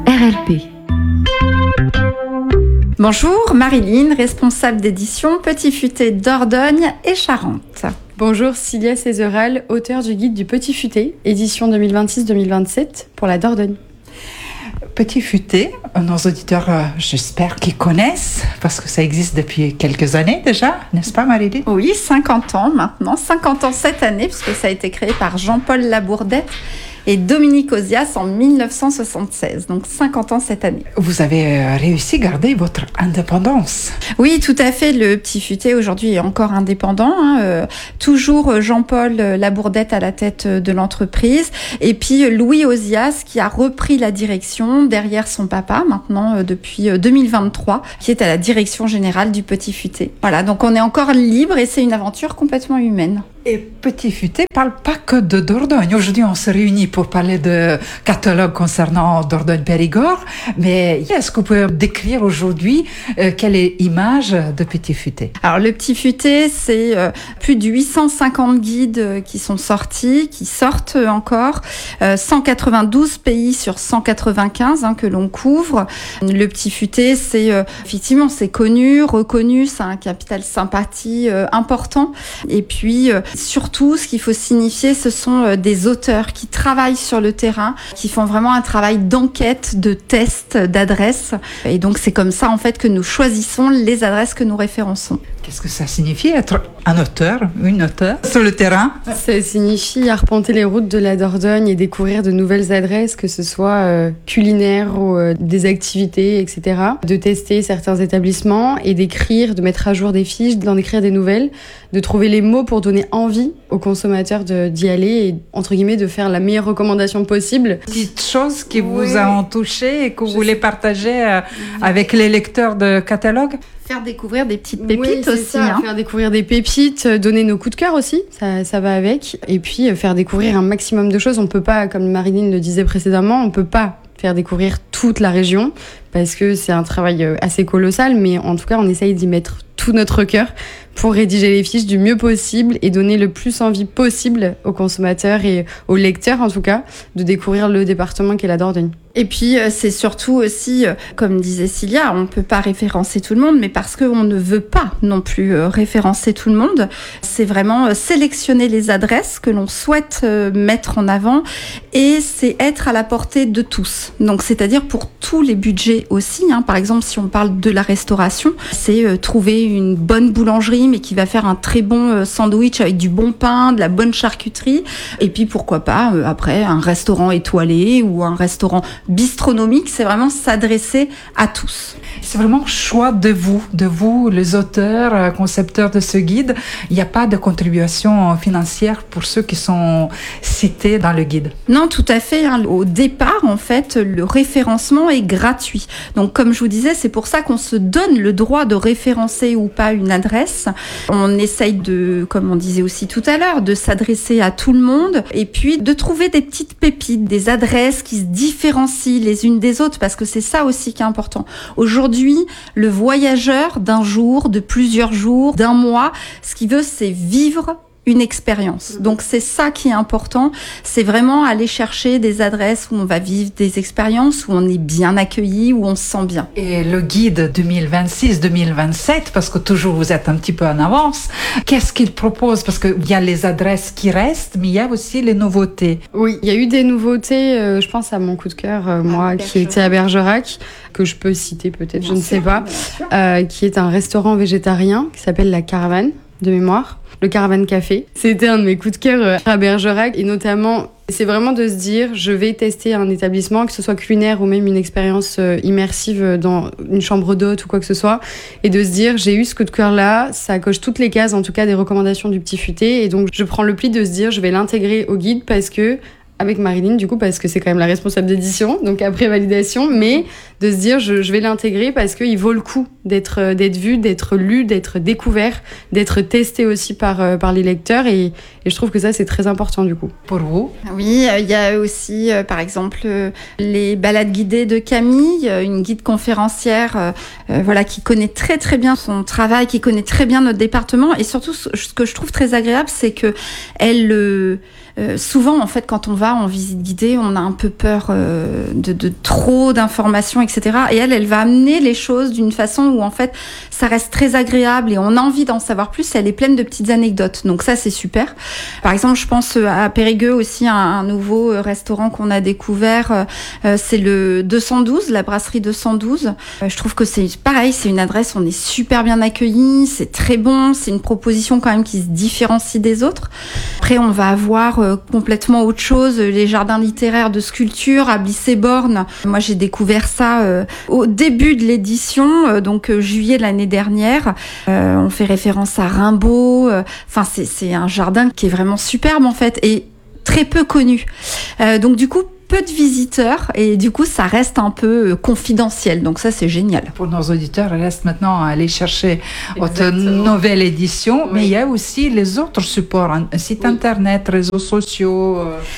RLP. Bonjour, Marilyn, responsable d'édition Petit Futé Dordogne et Charente. Bonjour, Cilia Cézeral, auteure du guide du Petit Futé, édition 2026-2027 pour la Dordogne. Petit Futé, nos auditeurs, j'espère qu'ils connaissent, parce que ça existe depuis quelques années déjà, n'est-ce pas Marilyn ? Oui, 50 ans maintenant, 50 ans cette année, puisque ça a été créé par Jean-Paul Labourdette et Dominique Ozias en 1976, donc 50 ans cette année. Vous avez réussi à garder votre indépendance. Oui, tout à fait. Le Petit Futé aujourd'hui est encore indépendant. Toujours Jean-Paul Labourdette à la tête de l'entreprise. Et puis Louis Ozias qui a repris la direction derrière son papa maintenant depuis 2023, qui est à la direction générale du Petit Futé. Voilà, donc on est encore libre et c'est une aventure complètement humaine. Et Petit Futé ne parle pas que de Dordogne. Aujourd'hui, on se réunit pour parler de catalogue concernant Dordogne-Périgord. Mais est-ce que vous pouvez décrire aujourd'hui quelle est l'image de Petit Futé ? Alors, le Petit Futé, c'est plus de 850 guides qui sont sortis, qui sortent encore. 192 pays sur 195 que l'on couvre. Le Petit Futé, c'est effectivement, c'est connu, reconnu, c'est un capital sympathie important. Et puis, surtout, ce qu'il faut signifier, ce sont des auteurs qui travaillent sur le terrain, qui font vraiment un travail d'enquête, de test, d'adresse. Et donc, c'est comme ça, en fait, que nous choisissons les adresses que nous référençons. Qu'est-ce que ça signifie être un auteur, une auteure sur le terrain ? Ça signifie arpenter les routes de la Dordogne et découvrir de nouvelles adresses, que ce soit culinaires ou des activités, etc. De tester certains établissements et d'écrire, de mettre à jour des fiches, d'en écrire des nouvelles, de trouver les mots pour donner envie aux consommateurs d'y aller et, entre guillemets, de faire la meilleure recommandation possible. Petites choses qui vous ont touché et que vous voulez partager avec les lecteurs de catalogue ? Faire découvrir des petites pépites aussi. Faire découvrir des pépites, donner nos coups de cœur aussi, ça va avec. Et puis faire découvrir un maximum de choses. On peut pas, comme Marilyn le disait précédemment, on peut pas faire découvrir toute la région parce que c'est un travail assez colossal, mais en tout cas on essaye d'y mettre tout notre cœur pour rédiger les fiches du mieux possible et donner le plus envie possible aux consommateurs et aux lecteurs en tout cas de découvrir le département qu'est la Dordogne. Et puis c'est surtout aussi, comme disait Cilia, on ne peut pas référencer tout le monde, mais parce qu'on ne veut pas non plus référencer tout le monde, c'est vraiment sélectionner les adresses que l'on souhaite mettre en avant et c'est être à la portée de tous. Donc c'est-à-dire pour tous les budgets aussi. Par exemple, si on parle de la restauration, c'est trouver une bonne boulangerie mais qui va faire un très bon sandwich avec du bon pain, de la bonne charcuterie. Et puis pourquoi pas après un restaurant étoilé ou un restaurant bistronomique, c'est vraiment s'adresser à tous. C'est vraiment choix de vous, les auteurs, concepteurs de ce guide. Il n'y a pas de contribution financière pour ceux qui sont cités dans le guide. Non, tout à fait. Au départ, en fait, le référencement est gratuit. Donc, comme je vous disais, c'est pour ça qu'on se donne le droit de référencer ou pas une adresse. On essaye de, comme on disait aussi tout à l'heure, de s'adresser à tout le monde et puis de trouver des petites pépites, des adresses qui se différencient les unes des autres parce que c'est ça aussi qui est important. Aujourd'hui, le voyageur d'un jour, de plusieurs jours, d'un mois, ce qu'il veut, c'est vivre une expérience. Donc c'est ça qui est important, c'est vraiment aller chercher des adresses où on va vivre des expériences, où on est bien accueilli, où on se sent bien. Et le guide 2026-2027, parce que toujours vous êtes un petit peu en avance, qu'est-ce qu'il propose ? Parce qu'il y a les adresses qui restent, mais il y a aussi les nouveautés. Oui, il y a eu des nouveautés, je pense à mon coup de cœur, moi, qui était à Bergerac, que je peux citer peut-être, je ne sais pas, qui est un restaurant végétarien qui s'appelle La Caravane, de mémoire. Le Caravane Café. C'était un de mes coups de cœur à Bergerac et notamment, c'est vraiment de se dire, je vais tester un établissement, que ce soit culinaire ou même une expérience immersive dans une chambre d'hôte ou quoi que ce soit, et de se dire, j'ai eu ce coup de cœur-là, ça coche toutes les cases, en tout cas des recommandations du Petit Futé, et donc je prends le pli de se dire, je vais l'intégrer au guide parce que avec Marilyn, du coup, parce que c'est quand même la responsable d'édition, donc après validation, mais de se dire, je vais l'intégrer parce qu'il vaut le coup d'être vu, d'être lu, d'être découvert, d'être testé aussi par les lecteurs, et je trouve que ça, c'est très important, du coup. Pour vous ? Oui, il y a aussi, par exemple, les balades guidées de Camille, une guide conférencière qui connaît très très bien son travail, qui connaît très bien notre département, et surtout, ce que je trouve très agréable, c'est que elle souvent, en fait, quand on va en visite guidée, on a un peu peur de trop d'informations, etc. Et elle va amener les choses d'une façon où, en fait, ça reste très agréable et on a envie d'en savoir plus. Elle est pleine de petites anecdotes. Donc ça, c'est super. Par exemple, je pense à Périgueux aussi, un nouveau restaurant qu'on a découvert. C'est le 212, la brasserie 212. Je trouve que c'est pareil, c'est une adresse, on est super bien accueillis, c'est très bon, c'est une proposition quand même qui se différencie des autres. Après, on va avoir complètement autre chose, les jardins littéraires de sculpture à Blissé-Borne. Moi, j'ai découvert ça au début de l'édition, donc juillet de l'année dernière. On fait référence à Rimbaud. Enfin, c'est un jardin qui est vraiment superbe en fait et très peu connu. Donc du coup, peu de visiteurs et du coup ça reste un peu confidentiel, donc ça c'est génial. Pour nos auditeurs, il reste maintenant à aller chercher votre nouvelle édition, mais il y a aussi les autres supports, un site internet, réseaux sociaux.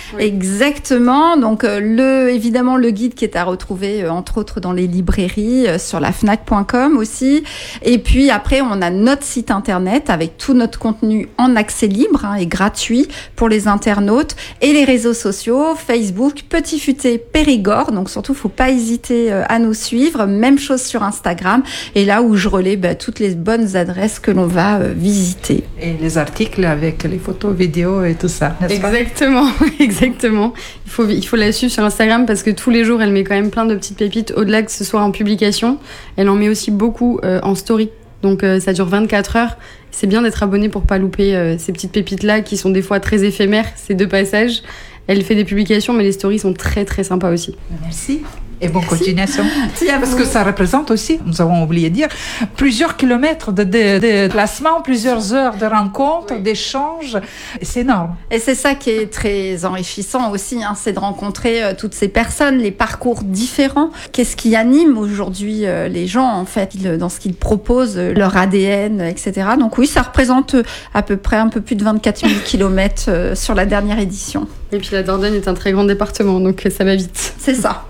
Exactement, donc évidemment le guide qui est à retrouver entre autres dans les librairies, sur la fnac.com aussi, et puis après on a notre site internet avec tout notre contenu en accès libre et gratuit pour les internautes, et les réseaux sociaux, Facebook, Petit Futé Périgord, donc surtout faut pas hésiter à nous suivre, même chose sur Instagram, et là où je relais toutes les bonnes adresses que l'on va visiter. Et les articles avec les photos, vidéos et tout ça, n'est-ce pas ? Exactement, exactement. Il faut la suivre sur Instagram parce que tous les jours elle met quand même plein de petites pépites, au-delà que ce soit en publication, elle en met aussi beaucoup en story. Donc ça dure 24 heures. C'est bien d'être abonné pour pas louper ces petites pépites-là qui sont des fois très éphémères, ces deux passages. Elle fait des publications, mais les stories sont très très sympas aussi. Merci. Et bonne continuation. Parce que ça représente aussi, nous avons oublié de dire, plusieurs kilomètres de déplacement, plusieurs heures de rencontres, d'échanges. C'est énorme. Et c'est ça qui est très enrichissant aussi, c'est de rencontrer toutes ces personnes, les parcours différents. Qu'est-ce qui anime aujourd'hui les gens, en fait, dans ce qu'ils proposent, leur ADN, etc. Donc oui, ça représente à peu près un peu plus de 24 000 kilomètres sur la dernière édition. Et puis la Dordogne est un très grand département, donc ça va vite. C'est ça.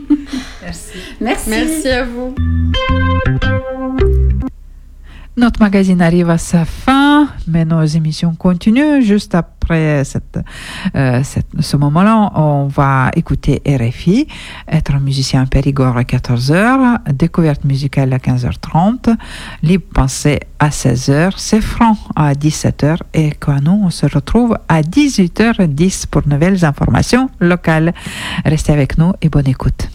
Merci. Merci à vous. Notre magazine arrive à sa fin, mais nos émissions continuent. Juste après ce moment-là, on va écouter RFI, être un musicien à Périgord à 14h, découverte musicale à 15h30, libre pensée à 16h, c'est franc à 17h et quand nous, on se retrouve à 18h10 pour nouvelles informations locales. Restez avec nous et bonne écoute.